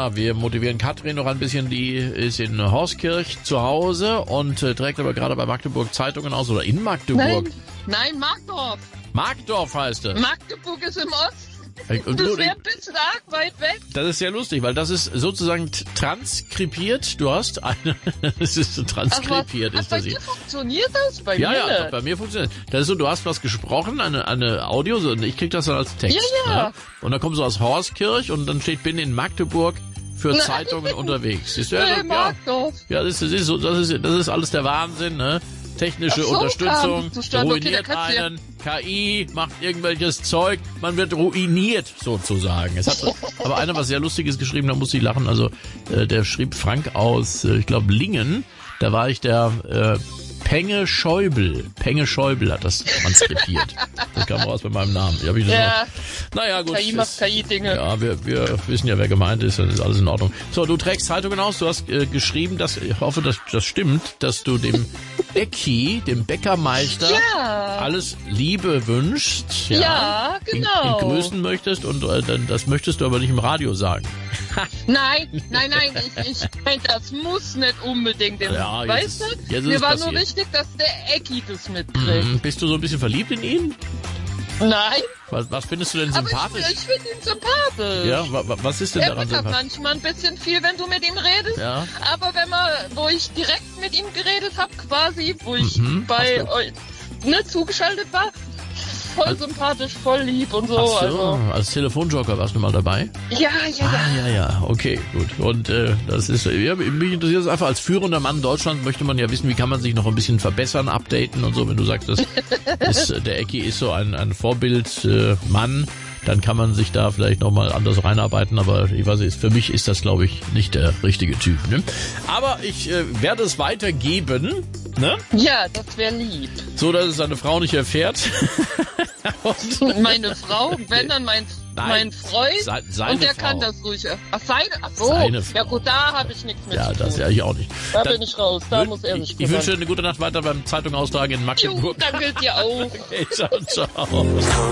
Ja, wir motivieren Katrin noch ein bisschen. Die ist in Horskirch zu Hause und trägt aber gerade bei Magdeburg Zeitungen aus. Oder in Magdeburg? Nein, Markdorf. Markdorf heißt es. Magdeburg ist im Osten. Und Das wäre ein bisschen arg weit weg. Das ist sehr lustig, weil das ist sozusagen transkribiert. Du hast eine, es ist transkribiert. Bei dir funktioniert das? Bei mir Ja, nicht. bei mir funktioniert das. Das ist so, du hast was gesprochen, eine Audio, und ich krieg das dann als Text. Ja. Ne? Und dann kommst du aus Horskirch und dann steht, bin in Magdeburg für Zeitungen unterwegs. Siehst du, Markdorf. ja, das ist alles der Wahnsinn, ne? Technische Unterstützung, ruiniert einen, KI macht irgendwelches Zeug, man wird ruiniert sozusagen. Es hat aber einer was sehr Lustiges geschrieben, da muss ich lachen, also der schrieb Frank aus, ich glaube Lingen, da war ich der Penge Schäuble hat das transkribiert. Das kam raus bei meinem Namen. Hab ich das naja, gut. KI macht KI-Dinge. Ja, wir wissen ja, wer gemeint ist, dann ist alles in Ordnung. So, du trägst Zeitungen aus, du hast geschrieben, ich hoffe, dass das stimmt, dass du dem Ecki, dem Bäckermeister, alles Liebe wünschst. Ja, genau. Ihn grüßen möchtest und das möchtest du aber nicht im Radio sagen. Nein, das muss nicht unbedingt. Weißt du? Mir war nur wichtig, dass der Ecki das mitkriegt. Bist du so ein bisschen verliebt in ihn? Nein. Was findest du denn sympathisch? Aber ich finde ihn sympathisch. Ja, was ist denn daran sympathisch? Er hat manchmal ein bisschen viel, wenn du mit ihm redest. Ja. Aber wo ich direkt mit ihm geredet habe, quasi, wo ich bei euch zugeschaltet war, voll sympathisch, voll lieb und so. Ach so, als Telefonjoker warst du mal dabei? Ja. Okay, gut. Und das ist, mich interessiert es einfach, als führender Mann Deutschlands möchte man ja wissen, wie kann man sich noch ein bisschen verbessern, updaten und so. Wenn du sagst, der Ecki ist so ein Vorbildmann, dann kann man sich da vielleicht nochmal anders reinarbeiten, aber ich weiß nicht, für mich ist das, glaube ich, nicht der richtige Typ. Ne? Aber ich werde es weitergeben. Ne? Ja, das wäre lieb. So, dass es seine Frau nicht erfährt. Meine Frau, wenn dann mein Freund, seine und der Frau. Kann das ruhig. Seine Frau. Ja gut, da habe ich nichts mit zu tun. Ja, das ja ich auch nicht. Da bin ich raus, da muss er sich kümmern. Ich wünsche dir eine gute Nacht weiter beim Zeitungaustragen in Magdeburg. Danke dir auch. Okay, ciao.